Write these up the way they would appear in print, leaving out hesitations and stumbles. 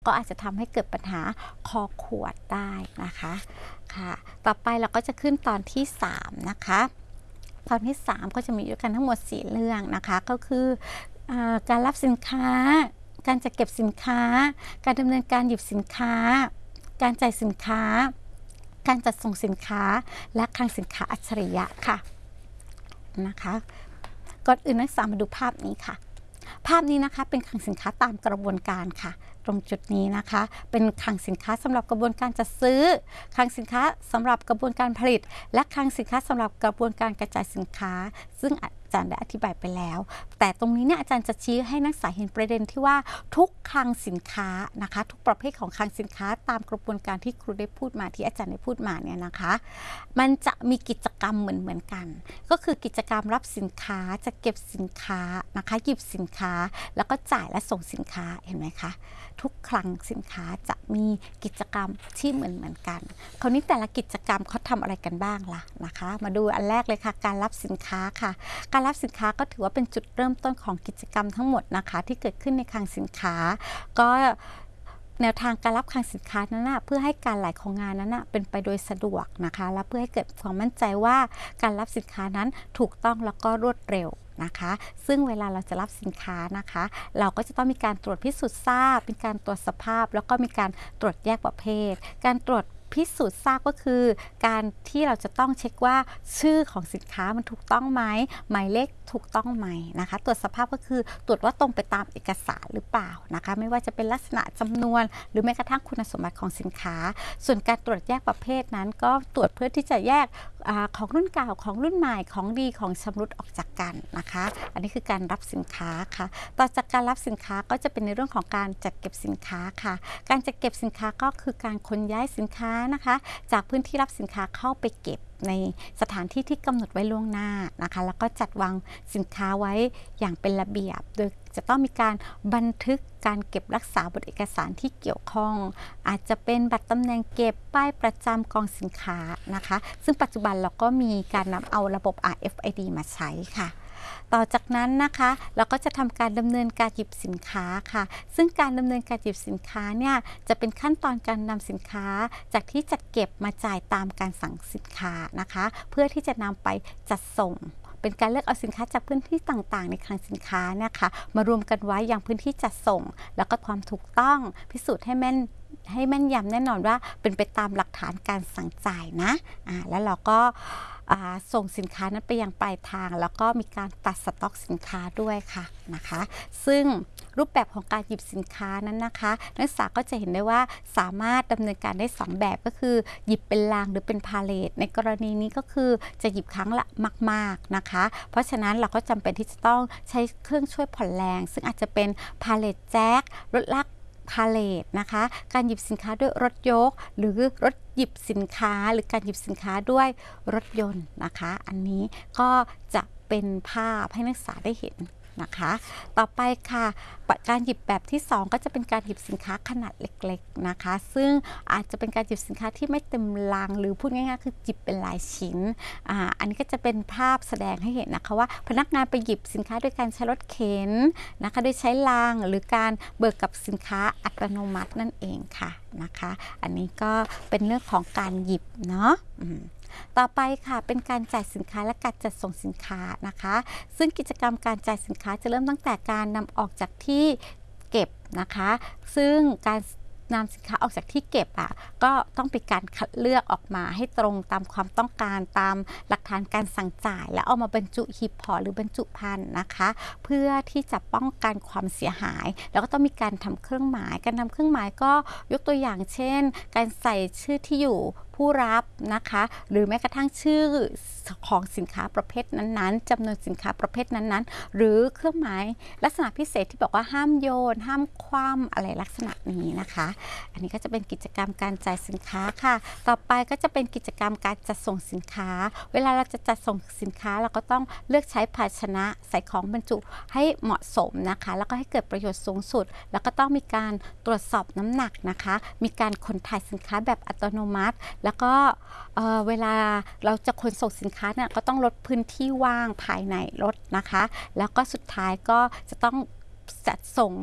ก็อาจจะทำให้เกิดปัญหาคอขวดได้นะคะค่ะต่อไปเราก็จะขึ้นตอนที่3นะคะตอนที่3ก็จะมีด้วยกันทั้งหมด4เรื่องนะคะก็คือการรับสินค้าการจัดเก็บสินค้าการดำเนินการหยิบสินค้าการจ่ายสินค้าการจัดส่งสินค้าและคลังสินค้าอัจฉริยะค่ะนะคะก่อนอื่นนักศึกษามาดูภาพนี้ค่ะภาพนี้นะคะเป็นคลังสินค้าตามกระบวนการค่ะตรงจุดนี้นะคะเป็นคลังสินค้าสำหรับกระบวนการจัดซื้อคลังสินค้าสำหรับกระบวนการผลิตและคลังสินค้าสำหรับกระบวนการกระจายสินค้าซึ่งอาจารย์ได้อธิบายไปแล้วแต่ตรงนี้เนี่ยอาจารย์จะชี้ให้นักศึกษาเห็นประเด็นที่ว่าทุกคลังสินค้านะคะทุกประเภทของคลังสินค้าตามกระบวนการที่ครูได้พูดมาที่อาจารย์ได้พูดมาเนี่ยนะคะมันจะมีกิจกรรมเหมือนกันก็คือกิจกรรมรับสินค้าจะเก็บสินค้านะคะหยิบสินค้าแล้วก็จ่ายและส่งสินค้าเห็นไหมคะทุกคลังสินค้าจะมีกิจกรรมที่เหมือนกันคราวนี้แต่ละกิจกรรมเขาทำอะไรกันบ้างล่ะนะคะมาดูอันแรกเลยค่ะการรับสินค้าค่ะการรับสินค้าก็ถือว่าเป็นจุดเริ่มต้นของกิจกรรมทั้งหมดนะคะที่เกิดขึ้นในคลังสินค้าก็แนวทางการรับคลังสินค้านั้นเพื่อให้การไหลของงานนั้นเป็นไปโดยสะดวกนะคะและเพื่อให้เกิดความมั่นใจว่าการรับสินค้านั้นถูกต้องแล้วก็รวดเร็วนะคะซึ่งเวลาเราจะรับสินค้านะคะเราก็จะต้องมีการตรวจพิสูจน์ทราบเป็นการตรวจสภาพแล้วก็มีการตรวจแยกประเภทการตรวจพิสูจน์ทราบก็คือการที่เราจะต้องเช็คว่าชื่อของสินค้ามันถูกต้องไหมหมายเลขถูกต้องไหมนะคะตรวจสภาพก็คือตรวจว่าตรงไปตามเอกสารหรือเปล่านะคะไม่ว่าจะเป็นลักษณะจำนวนหรือแม้กระทั่งคุณสมบัติของสินค้าส่วนการตรวจแยกประเภทนั้นก็ตรวจเพื่อที่จะแยกของรุ่นเก่าของรุ่นใหม่ของดีของชำรุดออกจากกันนะคะอันนี้คือการรับสินค้าค่ะต่อจากการรับสินค้าก็จะเป็นในเรื่องของการจัดเก็บสินค้าค่ะการจัดเก็บสินค้าก็คือการขนย้ายสินค้านะคะจากพื้นที่รับสินค้าเข้าไปเก็บในสถานที่ที่กำหนดไว้ล่วงหน้านะคะแล้วก็จัดวางสินค้าไว้อย่างเป็นระเบียบโดยจะต้องมีการบันทึกการเก็บรักษาบทเอกสารที่เกี่ยวข้องอาจจะเป็นบัตรตำแหน่งเก็บป้ายประจำกองสินค้านะคะซึ่งปัจจุบันเราก็มีการนำเอาระบบ RFID มาใช้ค่ะต่อจากนั้นนะคะเราก็จะทำการดำเนินการหยิบสินค้าค่ะซึ่งการดำเนินการหยิบสินค้าเนี่ยจะเป็นขั้นตอนการนำสินค้าจากที่จัดเก็บมาจ่ายตามการสั่งสินค้านะคะเพื่อที่จะนำไปจัดส่งเป็นการเลือกเอาสินค้าจากพื้นที่ต่างๆในคลังสินค้าเนี่ยค่ะมารวมกันไว้อย่างพื้นที่จัดส่งแล้วก็ความถูกต้องพิสูจน์ให้แม่นยำแน่นอนว่าเป็นไปตามหลักฐานการสั่งจ่ายนะแล้วเราก็ส่งสินค้านั้นไปยังปลายทางแล้วก็มีการตัดสต็อกสินค้าด้วยค่ะนะคะซึ่งรูปแบบของการหยิบสินค้านั้นนะคะนักศึกษาก็จะเห็นได้ว่าสามารถดำเนินการได้2แบบก็คือหยิบเป็นรางหรือเป็นพาเลทในกรณีนี้ก็คือจะหยิบครั้งละมากๆนะคะเพราะฉะนั้นเราก็จำเป็นที่จะต้องใช้เครื่องช่วยผ่อนแรงซึ่งอาจจะเป็นพาเลทแจ็ครถลากพาเลทนะคะการหยิบสินค้าด้วยรถยกหรือรถหยิบสินค้าหรือการหยิบสินค้าด้วยรถยนต์นะคะอันนี้ก็จะเป็นภาพให้นักศึกษาได้เห็นนะคะต่อไปค่ะการหยิบแบบที่2ก็จะเป็นการหยิบสินค้าขนาดเล็กๆนะคะซึ่งอาจจะเป็นการหยิบสินค้าที่ไม่เต็มลังหรือพูดง่ายๆคือหยิบเป็นหลายชิ้นอันนี้ก็จะเป็นภาพแสดงให้เห็นนะคะว่าพนักงานไปหยิบสินค้าโดยการใช้รถเข็นนะคะโดยใช้รางหรือการเบิกกับสินค้าอัตโนมัตินั่นเองค่ะนะคะอันนี้ก็เป็นเรื่องของการหยิบเนาะต่อไปค่ะเป็นการจ่ายสินค้าและการจัดส่งสินค้านะคะซึ่งกิจกรรมการจ่ายสินค้าจะเริ่มตั้งแต่การนำออกจากที่เก็บนะคะซึ่งการนำสินค้าออกจากที่เก็บก็ต้องเป็นการคัดเลือกออกมาให้ตรงตามความต้องการตามหลักฐานการสั่งจ่ายแล้วเอามาบรรจุหีบห่อหรือบรรจุภัณฑ์นะคะเพื่อที่จะป้องกันความเสียหายแล้วก็ต้องมีการทำเครื่องหมายการทำเครื่องหมายก็ยกตัวอย่างเช่นการใส่ชื่อที่อยู่ผู้รับนะคะหรือแม้กระทั่งชื่อของสินค้าประเภทนั้นๆจำนวนสินค้าประเภทนั้นๆหรือเครื่องหมายลักษณะพิเศษที่บอกว่าห้ามโยนห้ามคว่ำอะไรลักษณะนี้นะคะอันนี้ก็จะเป็นกิจกรรมการจ่ายสินค้าค่ะต่อไปก็จะเป็นกิจกรรมการจัดส่งสินค้าเวลาเราจะจัดส่งสินค้าเราก็ต้องเลือกใช้ภาชนะใส่ของบรรจุให้เหมาะสมนะคะแล้วก็ให้เกิดประโยชน์สูงสุดแล้วก็ต้องมีการตรวจสอบน้ำหนักนะคะมีการขนถ่ายสินค้าแบบอัตโนมัติแล้วก็เวลาเราจะขนส่งสินค้าเนี่ยก็ต้องลดพื้นที่ว่างภายในรถนะคะแล้วก็สุดท้ายก็จะต้องจัดส่ง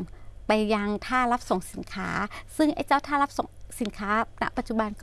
ไปยังท่ารับส่งสินค้า ซึ่งไอ้เจ้าท่ารับส่งสินค้าณปัจจุบัน